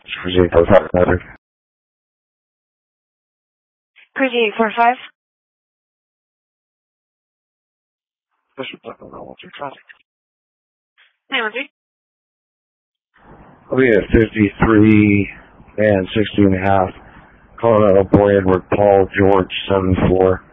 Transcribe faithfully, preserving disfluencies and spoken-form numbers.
Cruise eight four five, Patrick. Cruise eight four five. What's your traffic? nine one three. I'll be at fifty-three and sixty and a half. Colorado Boy Edward Paul George seven four.